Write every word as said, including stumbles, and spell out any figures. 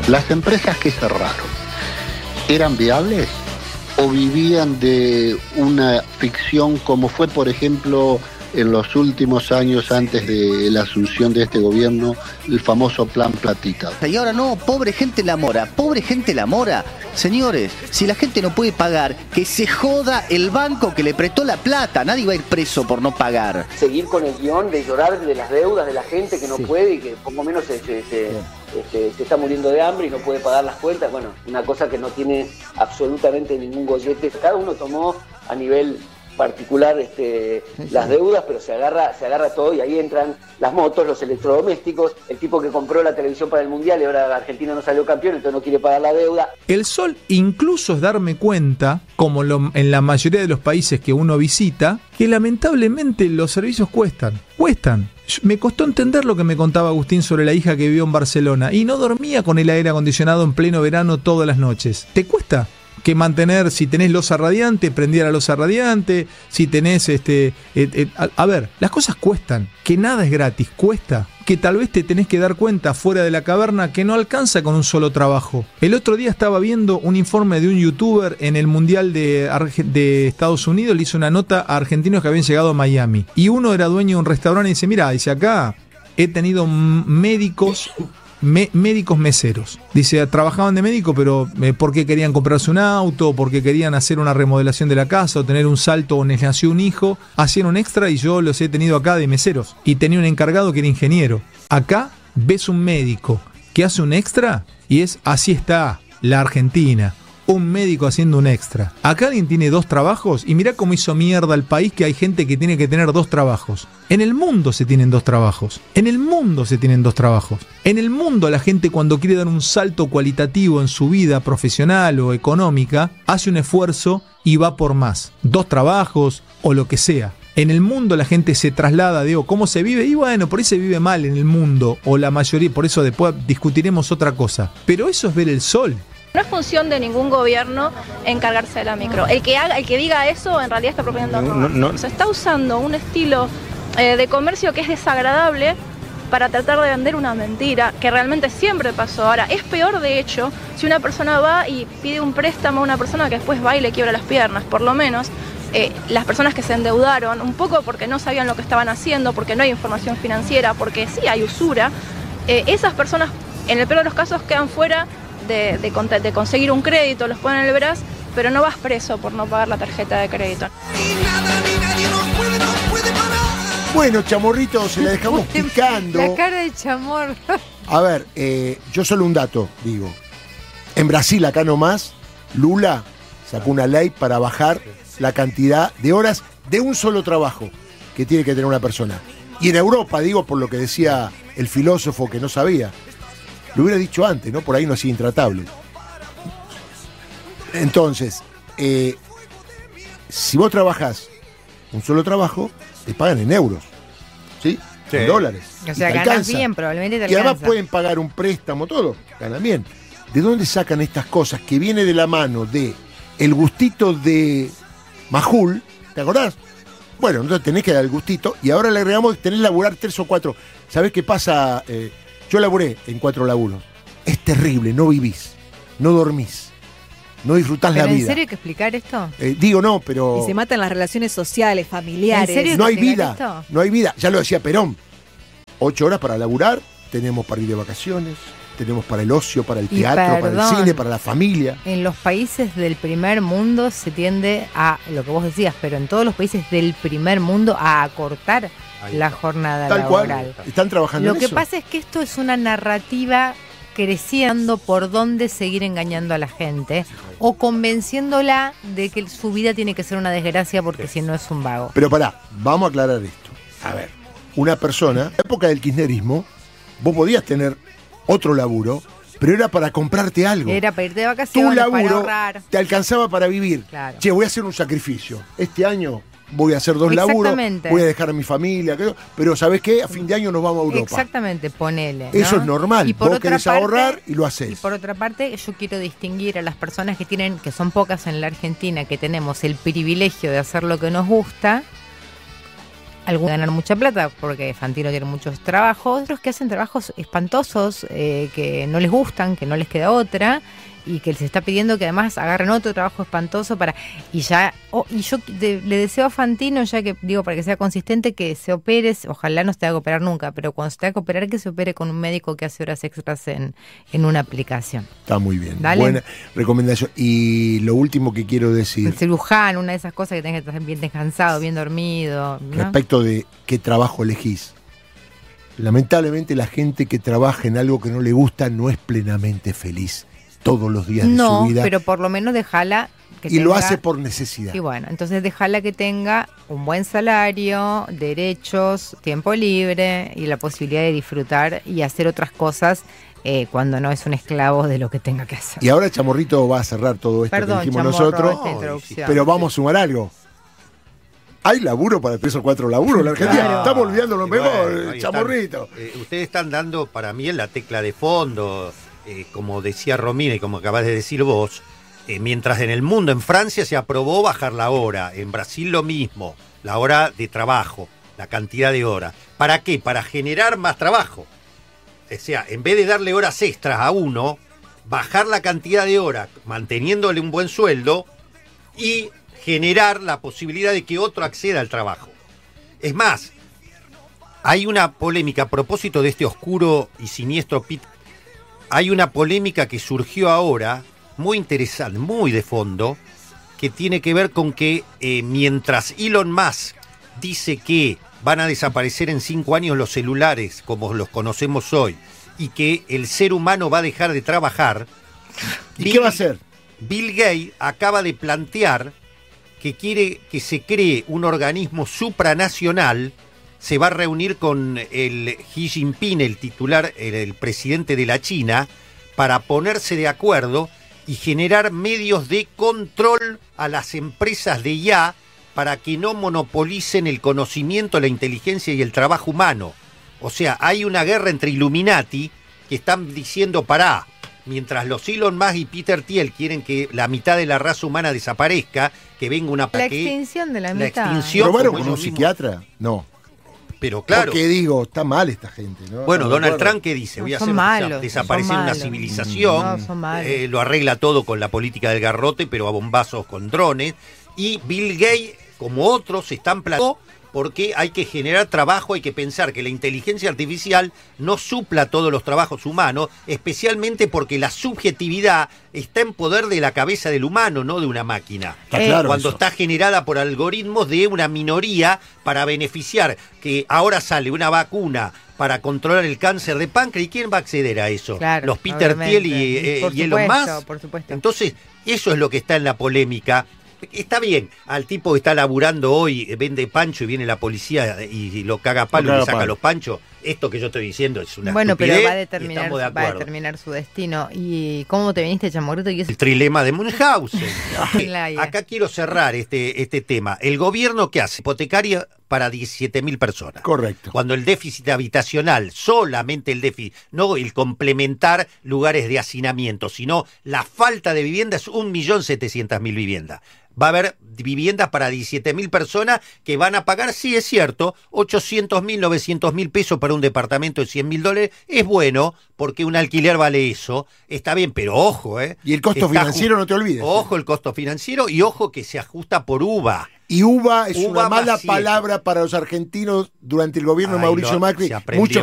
Las empresas que cerraron, ¿eran viables o vivían de una ficción como fue, por ejemplo, en los últimos años antes de la asunción de este gobierno, el famoso Plan Platita? Y ahora no, pobre gente la mora, pobre gente la mora. Señores, si la gente no puede pagar, que se joda el banco que le prestó la plata. Nadie va a ir preso por no pagar. Seguir con el guión de llorar de las deudas de la gente que no sí. puede y que por lo menos se, se, se, este, se está muriendo de hambre y no puede pagar las cuentas. Bueno, una cosa que no tiene absolutamente ningún gollete. Cada uno tomó a nivel particular este, sí, sí. las deudas, pero se agarra, se agarra todo y ahí entran las motos, los electrodomésticos, el tipo que compró la televisión para el Mundial y ahora Argentina no salió campeón, entonces no quiere pagar la deuda. El sol incluso es darme cuenta, como lo, en la mayoría de los países que uno visita, que lamentablemente los servicios cuestan, cuestan. Me costó entender lo que me contaba Agustín sobre la hija que vivió en Barcelona y no dormía con el aire acondicionado en pleno verano todas las noches. ¿Te cuesta? Que mantener, si tenés losa radiante, prendía la losa radiante, si tenés, este, eh, eh, a, a ver, las cosas cuestan, que nada es gratis, cuesta, que tal vez te tenés que dar cuenta fuera de la caverna que no alcanza con un solo trabajo. El otro día estaba viendo un informe de un youtuber en el Mundial de, Arge- de Estados Unidos, le hizo una nota a argentinos que habían llegado a Miami, y uno era dueño de un restaurante y dice, mira, dice acá, he tenido médicos... Me, médicos meseros. Dice, trabajaban de médico, pero eh, porque querían comprarse un auto, porque querían hacer una remodelación de la casa, o tener un salto, o les nació un hijo, hacían un extra y yo los he tenido acá de meseros. Y tenía un encargado que era ingeniero. Acá ves un médico que hace un extra y es, así está la Argentina. Un médico haciendo un extra. Acá alguien tiene dos trabajos y mirá cómo hizo mierda el país que hay gente que tiene que tener dos trabajos. En el mundo se tienen dos trabajos. En el mundo se tienen dos trabajos. En el mundo la gente cuando quiere dar un salto cualitativo en su vida profesional o económica, hace un esfuerzo y va por más. Dos trabajos o lo que sea. En el mundo la gente se traslada, digo, ¿cómo se vive? Y bueno, por ahí se vive mal en el mundo, o la mayoría, por eso después discutiremos otra cosa. Pero eso es ver el sol. No es función de ningún gobierno encargarse de la micro. El que haga, el que diga eso en realidad está proponiendo error. No, no, no. Se está usando un estilo eh, de comercio que es desagradable para tratar de vender una mentira, que realmente siempre pasó. Ahora, es peor de hecho si una persona va y pide un préstamo a una persona que después va y le quiebra las piernas. Por lo menos eh, las personas que se endeudaron, un poco porque no sabían lo que estaban haciendo, porque no hay información financiera, porque sí hay usura, eh, esas personas en el peor de los casos quedan fuera De, de, de conseguir un crédito, los ponen en el brazo, pero no vas preso por no pagar la tarjeta de crédito. Bueno, Chamorrito, se la dejamos picando. La cara de Chamorro. A ver, eh, yo solo un dato, digo. En Brasil, acá nomás, Lula sacó una ley para bajar la cantidad de horas de un solo trabajo que tiene que tener una persona. Y en Europa, digo, por lo que decía el filósofo que no sabía, lo hubiera dicho antes, ¿no? Por ahí no hacía intratable. Entonces, eh, si vos trabajás un solo trabajo, te pagan en euros, ¿sí? Sí. En dólares. O sea, ganas bien, probablemente te alcanza. Y además pueden pagar un préstamo, todo, ganan bien. ¿De dónde sacan estas cosas que viene de la mano de el gustito de Majul? ¿Te acordás? Bueno, entonces tenés que dar el gustito y ahora le agregamos que tenés que laburar tres o cuatro. ¿Sabés qué pasa? Eh, Yo laburé en cuatro laburos. Es terrible, no vivís, no dormís, no disfrutás la vida. ¿Pero en serio hay que explicar esto? Eh, digo no, pero... Y se matan las relaciones sociales, familiares. ¿En serio no hay explicar vida, esto? no hay vida. Ya lo decía Perón. Ocho horas para laburar, tenemos para ir de vacaciones, tenemos para el ocio, para el Y teatro, para el perdón, cine, para la familia. En los países del primer mundo se tiende a, lo que vos decías, pero en todos los países del primer mundo a acortar la jornada Tal laboral. cual, están trabajando Lo en que eso. pasa es que esto es una narrativa creciendo por dónde seguir engañando a la gente o convenciéndola de que su vida tiene que ser una desgracia porque si no es un vago. Pero pará, vamos a aclarar esto. A ver, una persona, en la época del kirchnerismo, vos podías tener otro laburo, pero era para comprarte algo. Era para irte de Tu vacaciones, para laburo ahorrar. te alcanzaba para vivir. Claro. Che, voy a hacer un sacrificio. Este año voy a hacer dos laburos, Exactamente. voy a dejar a mi familia, creo, pero ¿sabés qué? A fin de año nos vamos a Europa. Exactamente, ponele, ¿no? Eso es normal. Y por Vos otra querés parte- ahorrar y lo haces. Y por otra parte, yo quiero distinguir a las personas que tienen, que son pocas en la Argentina, que tenemos el privilegio de hacer lo que nos gusta, algunos ganan mucha plata porque Fantino tiene muchos trabajos, otros que hacen trabajos espantosos, eh, que no les gustan, que no les queda otra, y que les está pidiendo que además agarren otro trabajo espantoso para... Y ya oh, y yo de, le deseo a Fantino, ya que digo, para que sea consistente, que se opere, ojalá no se tenga que operar nunca, pero cuando se tenga que operar, que se opere con un médico que hace horas extras en, en una aplicación. Está muy bien. Dale. Buena recomendación. Y lo último que quiero decir... El cirujano, una de esas cosas que tenés que estar bien descansado, bien dormido, ¿no? Respecto de qué trabajo elegís. Lamentablemente la gente que trabaja en algo que no le gusta no es plenamente feliz todos los días no, de su vida. Pero por lo menos déjala que y tenga... lo hace por necesidad. Y bueno, entonces déjala que tenga un buen salario, derechos, tiempo libre y la posibilidad de disfrutar y hacer otras cosas eh, cuando no es un esclavo de lo que tenga que hacer. Y ahora Chamorrito va a cerrar todo esto Perdón, que dijimos Chamorro, nosotros, esta introducción. pero vamos a sumar algo. Hay laburo para tres o cuatro laburos en la Argentina. Claro. Estamos olvidando lo Y mejor, bueno, ahí Chamorrito. están, eh, ustedes están dando para mí en la tecla de fondo, eh, como decía Romina y como acabas de decir vos, eh, mientras en el mundo, en Francia se aprobó bajar la hora, en Brasil lo mismo, la hora de trabajo, la cantidad de horas. ¿Para qué? Para generar más trabajo. O sea, en vez de darle horas extras a uno, bajar la cantidad de horas, manteniéndole un buen sueldo y generar la posibilidad de que otro acceda al trabajo. Es más, hay una polémica a propósito de este oscuro y siniestro pit. Hay una polémica que surgió ahora, muy interesante, muy de fondo, que tiene que ver con que eh, mientras Elon Musk dice que van a desaparecer en cinco años los celulares como los conocemos hoy y que el ser humano va a dejar de trabajar. ¿Y Bill, qué va a hacer? Bill Gates acaba de plantear que quiere que se cree un organismo supranacional. Se va a reunir con el Xi Jinping, el titular, el, el presidente de la China, para ponerse de acuerdo y generar medios de control a las empresas de I A para que no monopolicen el conocimiento, la inteligencia y el trabajo humano. O sea, hay una guerra entre Illuminati que están diciendo, pará, mientras los Elon Musk y Peter Thiel quieren que la mitad de la raza humana desaparezca, que venga una... La que, extinción de la, la mitad. extinción... ¿Probaron como con un ellos mismos. psiquiatra? No. Pero claro... Porque digo, está mal esta gente, ¿no? Bueno, No Donald recuerdo. Trump, ¿qué dice? Voy a Son hacer malos, desaparecer son una malos. civilización, No, son malos. eh, lo arregla todo con la política del garrote, pero a bombazos con drones, y Bill Gates, como otros, están planteando porque hay que generar trabajo, hay que pensar que la inteligencia artificial no supla todos los trabajos humanos, especialmente porque la subjetividad está en poder de la cabeza del humano, no de una máquina. Está claro Cuando eso. está generada por algoritmos de una minoría para beneficiar, que ahora sale una vacuna para controlar el cáncer de páncreas, ¿y quién va a acceder a eso? Claro, Los Peter obviamente. Thiel y, eh, Por y Elon supuesto, Musk. por supuesto. Entonces, eso es lo que está en la polémica. Está bien, al tipo que está laburando hoy, eh, vende pancho y viene la policía y, y lo caga a palo Lo caga y le saca palo. los panchos. Esto que yo estoy diciendo es una Bueno, pero estupidez va a y determinar, estamos de va a acuerdo. determinar su destino. ¿Y cómo te viniste, Chamorrito? Y eso... El trilema de Munchausen. La idea. Acá quiero cerrar este, este tema. El gobierno, ¿qué hace? Hipotecaria para diecisiete mil personas. Correcto. Cuando el déficit habitacional, solamente el déficit, no el complementar lugares de hacinamiento, sino la falta de vivienda es un millón setecientas mil viviendas. Va a haber viviendas para diecisiete mil personas que van a pagar, sí es cierto, ochocientos mil, novecientos mil pesos para un departamento de cien mil dólares. Es bueno, porque un alquiler vale eso. Está bien, pero ojo, ¿eh? Y el costo Está financiero, ju- no te olvides. Ojo el costo financiero y ojo que se ajusta por U V A. Y uva es Uva una mala más siete. palabra para los argentinos durante el gobierno de Ay, Mauricio lo- Macri. se aprendió. Muchos